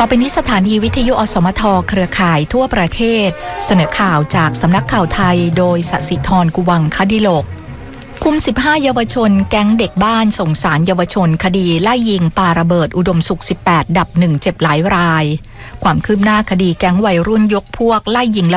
ไปนี้สถานีวิทยุอสมทเครือข่ายทั่วประเทศเสนอข่าวจากสำนักข่าวไทยโดยสศิธรกุวังคดิโลกคุม15เยาวชนแก๊งเด็กบ้านส่งสารเยาวชนคดีไล่ยิงปาระเบิดอุดมสุข18ดับ1เจ็บหลายรายความคืบหน้าคดีแก๊งวัยรุ่นยกพวกไล่ยิง